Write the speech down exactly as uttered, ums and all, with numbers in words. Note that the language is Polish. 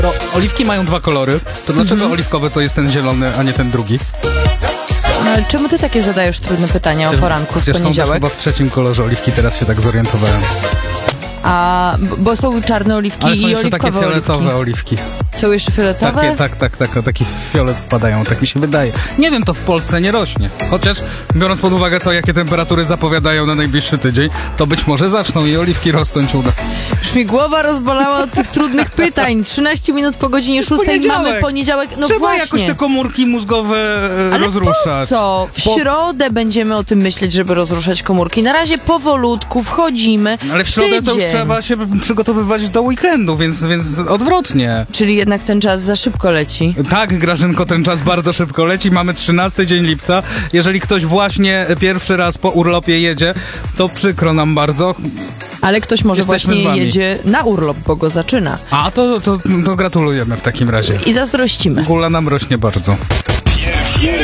No, oliwki mają dwa kolory, to dlaczego Mhm. oliwkowy to jest ten zielony, a nie ten drugi? Ale czemu ty takie zadajesz trudne pytania o poranku w Chociaż są też poniedziałek? chyba w trzecim kolorze oliwki, teraz się tak zorientowałem. A, b- bo są czarne oliwki Ale są i jeszcze takie oliwkowe fioletowe oliwki. oliwki. Są jeszcze fioletowe? Takie, tak, tak, tak, o taki fiolet wpadają, tak mi się wydaje. Nie wiem, to w Polsce nie rośnie. Chociaż, biorąc pod uwagę to, jakie temperatury zapowiadają na najbliższy tydzień, to być może zaczną i oliwki rosnąć u nas. Już mi głowa rozbolała od tych trudnych pytań. trzynaście minut po godzinie szóstej Poniedziałek. mamy poniedziałek. No Trzeba właśnie. jakoś te komórki mózgowe e, Ale rozruszać. po co? W Po- środę będziemy o tym myśleć, żeby rozruszać komórki. Na razie powolutku wchodzimy. Ale w środę to już Tydzień. trzeba się przygotowywać do weekendu, więc, więc odwrotnie. Czyli jednak ten czas za szybko leci. Tak, Grażynko, ten czas bardzo szybko leci. Mamy trzynasty dzień lipca. Jeżeli ktoś właśnie pierwszy raz po urlopie jedzie, to przykro nam bardzo. Ale ktoś może Jesteśmy z właśnie wami. jedzie na urlop, bo go zaczyna. A to, to, to gratulujemy w takim razie. I zazdrościmy. Gula nam rośnie bardzo.